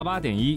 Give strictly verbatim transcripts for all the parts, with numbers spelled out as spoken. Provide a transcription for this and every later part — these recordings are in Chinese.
八点一。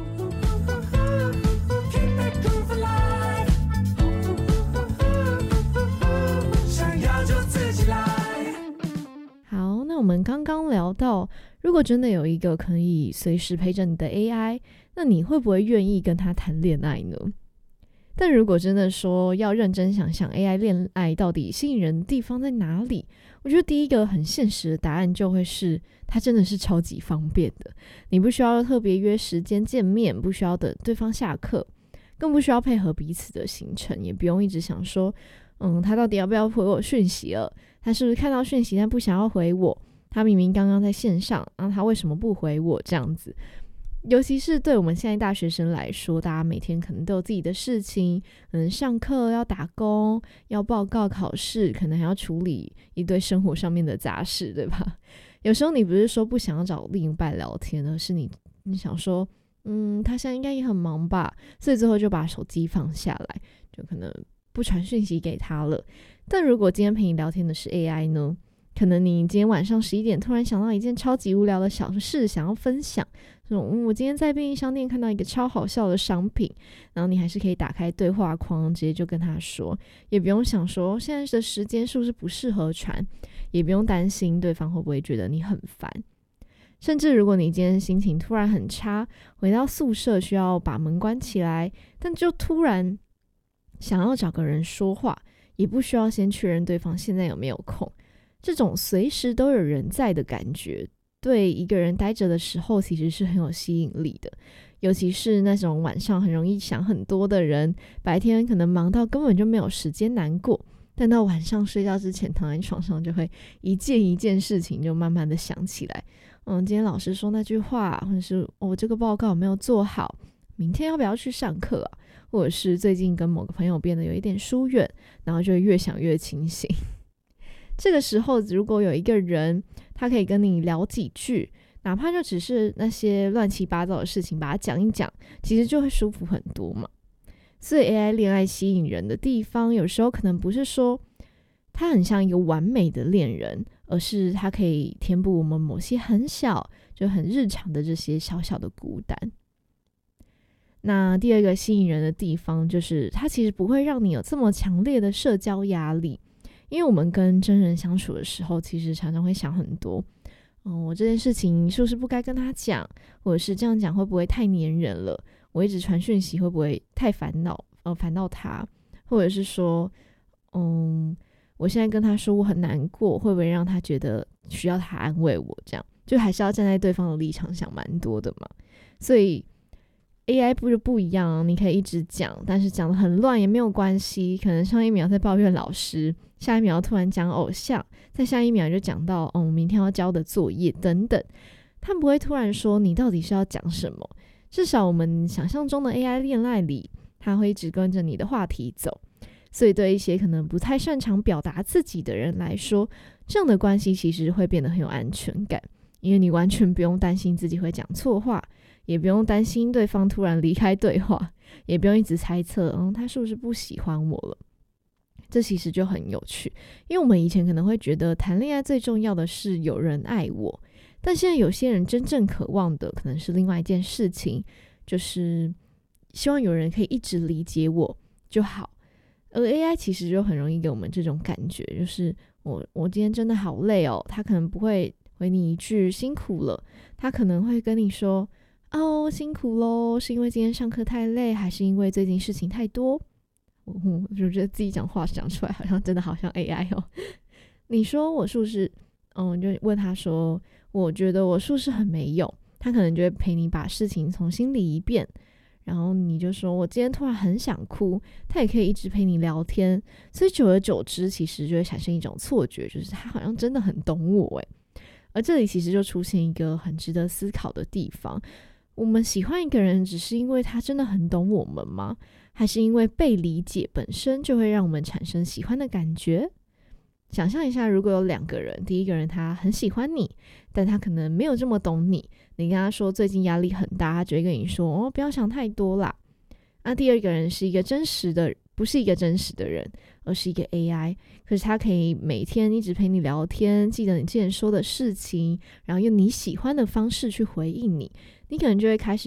好，那我们刚刚聊到，如果真的有一个可以随时陪着你的 A I， 那你会不会愿意跟他谈恋爱呢？但如果真的说要认真想想 A I 恋爱到底吸引人的地方在哪里，我觉得第一个很现实的答案就会是它真的是超级方便的。你不需要特别约时间见面，不需要等对方下课，更不需要配合彼此的行程，也不用一直想说嗯，他到底要不要回我讯息了，他是不是看到讯息但不想要回我，他明明刚刚在线上，然后他为什么不回我这样子。尤其是对我们现在大学生来说，大家每天可能都有自己的事情，可能上课要打工，要报告考试，可能还要处理一堆生活上面的杂事，对吧？有时候你不是说不想要找另一半聊天，而是你你想说嗯，他现在应该也很忙吧，所以最后就把手机放下来，就可能不传讯息给他了。但如果今天陪你聊天的是 A I 呢？可能你今天晚上十一点突然想到一件超级无聊的小事想要分享，说、嗯、我今天在便利商店看到一个超好笑的商品，然后你还是可以打开对话框直接就跟他说，也不用想说现在的时间是不是不适合传，也不用担心对方会不会觉得你很烦。甚至如果你今天心情突然很差，回到宿舍需要把门关起来，但就突然想要找个人说话，也不需要先确认对方现在有没有空，这种随时都有人在的感觉，对一个人待着的时候其实是很有吸引力的。尤其是那种晚上很容易想很多的人，白天可能忙到根本就没有时间难过，但到晚上睡觉之前躺在床上就会一件一件事情就慢慢的想起来，嗯，今天老师说那句话，或者是我、哦、这个报告有没有做好，明天要不要去上课啊，或者是最近跟某个朋友变得有一点疏远，然后就会越想越清醒。这个时候如果有一个人他可以跟你聊几句，哪怕就只是那些乱七八糟的事情把它讲一讲，其实就会舒服很多嘛。所以 A I 恋爱吸引人的地方，有时候可能不是说它很像一个完美的恋人，而是它可以填补我们某些很小就很日常的这些小小的孤单。那第二个吸引人的地方就是它其实不会让你有这么强烈的社交压力，因为我们跟真人相处的时候其实常常会想很多，嗯，我这件事情是不是不该跟他讲，或者是这样讲会不会太黏人了，我一直传讯息会不会太烦恼呃烦到他，或者是说嗯，我现在跟他说我很难过，会不会让他觉得需要他安慰我，这样就还是要站在对方的立场想蛮多的嘛。所以 A I 不就不一样，你可以一直讲，但是讲得很乱也没有关系，可能上一秒在抱怨老师，下一秒突然讲偶像，再下一秒就讲到哦，明天要交的作业等等，他不会突然说你到底是要讲什么。至少我们想象中的 A I 恋爱里，他会一直跟着你的话题走，所以对一些可能不太擅长表达自己的人来说，这样的关系其实会变得很有安全感，因为你完全不用担心自己会讲错话，也不用担心对方突然离开对话，也不用一直猜测嗯，他是不是不喜欢我了。这其实就很有趣，因为我们以前可能会觉得谈恋爱最重要的是有人爱我，但现在有些人真正渴望的可能是另外一件事情，就是希望有人可以一直理解我就好。而 A I 其实就很容易给我们这种感觉，就是我我今天真的好累哦，他可能不会回你一句辛苦了，他可能会跟你说哦辛苦咯，是因为今天上课太累，还是因为最近事情太多。我就觉得自己讲话讲出来好像真的好像 A I 哦。你说我是不是嗯，就问他说我觉得我是不是很没用，他可能就会陪你把事情重新理一遍，然后你就说我今天突然很想哭，他也可以一直陪你聊天，所以久而久之其实就会产生一种错觉，就是他好像真的很懂我耶。而这里其实就出现一个很值得思考的地方，我们喜欢一个人只是因为他真的很懂我们吗？还是因为被理解本身就会让我们产生喜欢的感觉？想象一下，如果有两个人，第一个人他很喜欢你，但他可能没有这么懂你，你跟他说最近压力很大，他就会跟你说哦，不要想太多啦。那第二个人是一个真实的，不是一个真实的人，而是一个 A I， 可是他可以每天一直陪你聊天，记得你之前说的事情，然后用你喜欢的方式去回应你， 你可能就会开始